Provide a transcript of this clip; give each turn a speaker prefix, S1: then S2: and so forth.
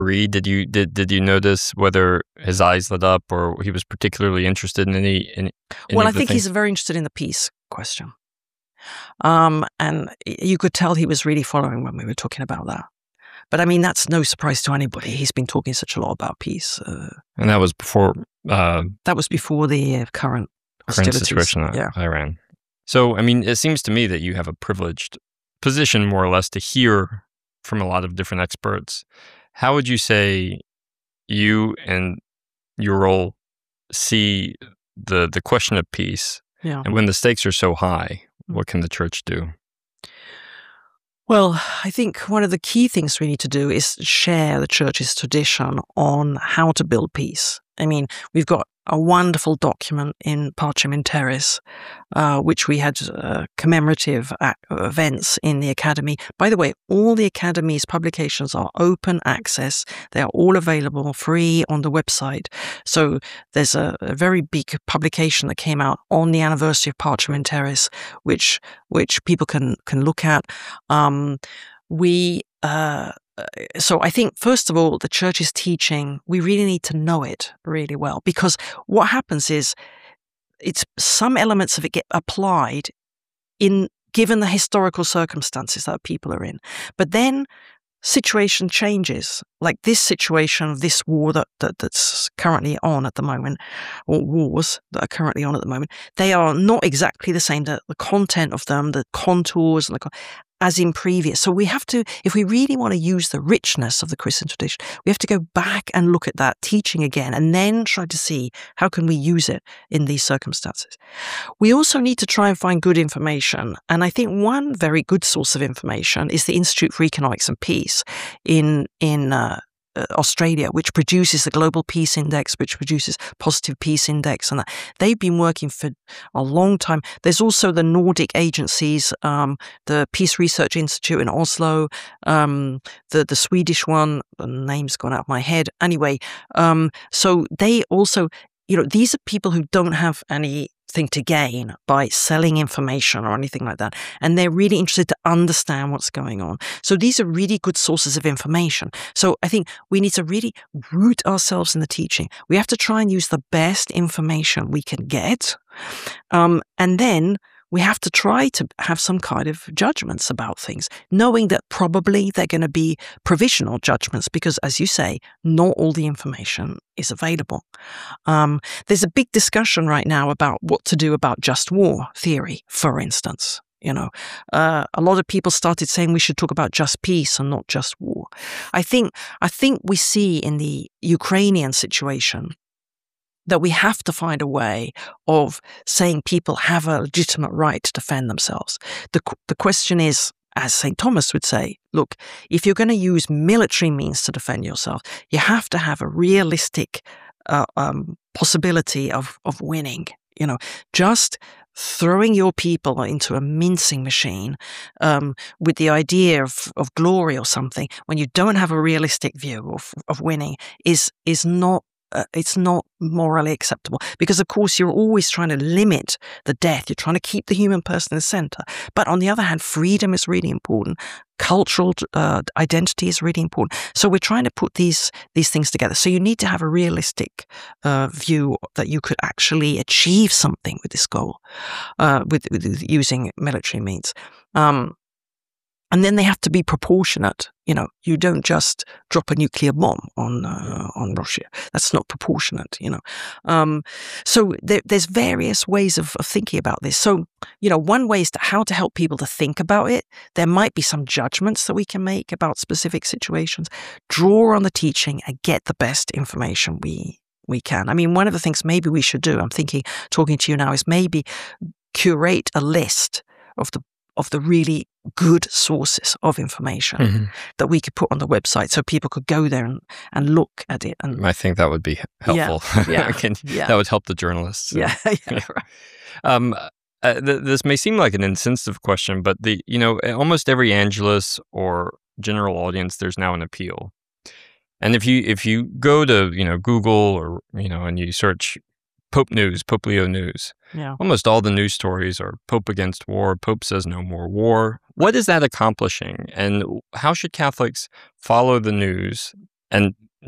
S1: read? Did you notice whether his eyes lit up or he was particularly interested in any
S2: Well, I
S1: of the
S2: think
S1: things?
S2: he's very interested in the peace question. And you could tell he was really following when we were talking about that. But I mean, that's no surprise to anybody. He's been talking such a lot about peace.
S1: And that was before
S2: That was before the current hostilities.
S1: situation in Iran. So, I mean, it seems to me that you have a privileged position, more or less, to hear from a lot of different experts. How would you say you and your role see the question of peace?
S2: Yeah.
S1: And when the stakes are so high, what can the church do?
S2: Well, I think one of the key things we need to do is share the church's tradition on how to build peace. I mean, we've got a wonderful document in Pacem in Terris, which we had commemorative events in the Academy. By the way, all the Academy's publications are open access. They are all available free on the website. So there's a very big publication that came out on the anniversary of Pacem in Terris, which people can look at. So I think, first of all, the church's teaching, we really need to know it really well, because what happens is some elements of it get applied given the historical circumstances that people are in. But then situation changes, like this situation of this war that's currently on at the moment, or wars that are currently on at the moment. They are not exactly the same, the content of them, the contours, and as in previous. So we have to, if we really want to use the richness of the Christian tradition, we have to go back and look at that teaching again, and then try to see how can we use it in these circumstances. We also need to try and find good information. And I think one very good source of information is the Institute for Economics and Peace in Australia, which produces the Global Peace Index, which produces Positive Peace Index, and that. They've been working for a long time. There's also the Nordic agencies, the Peace Research Institute in Oslo, the Swedish one, the name's gone out of my head. Anyway, so they also, these are people who don't have anything to gain by selling information or anything like that. And they're really interested to understand what's going on. So these are really good sources of information. So I think we need to really root ourselves in the teaching. We have to try and use the best information we can get. And then we have to try to have some kind of judgments about things, knowing that probably they're going to be provisional judgments because, as you say, not all the information is available. There's a big discussion right now about what to do about just war theory, for instance. A lot of people started saying we should talk about just peace and not just war. I think we see in the Ukrainian situation that we have to find a way of saying people have a legitimate right to defend themselves. The question is, as St. Thomas would say, look, if you're going to use military means to defend yourself, you have to have a realistic possibility of winning. Just throwing your people into a mincing machine with the idea of glory or something when you don't have a realistic view of winning is not. It's not morally acceptable because, of course, you're always trying to limit the death. You're trying to keep the human person in the center. But on the other hand, freedom is really important. Cultural identity is really important. So we're trying to put these things together. So you need to have a realistic view that you could actually achieve something with this goal, with using military means. And then they have to be proportionate. You don't just drop a nuclear bomb on Russia. That's not proportionate. So there's various ways of thinking about this. So one way is how to help people to think about it. There might be some judgments that we can make about specific situations. Draw on the teaching and get the best information we can. I mean, one of the things maybe we should do, I'm thinking, talking to you now, is maybe curate a list of the really good sources of information that we could put on the website so people could go there and look at it. And
S1: I think that would be helpful.
S2: Yeah.
S1: That would help the journalists.
S2: Yeah.
S1: Right. This may seem like an insensitive question, but almost every Angelus or general audience, there's now an appeal. And if you go to Google or and you search Pope News, Pope Leo News, almost all the news stories are Pope against war, Pope says no more war. What is that accomplishing? And how should Catholics follow the news And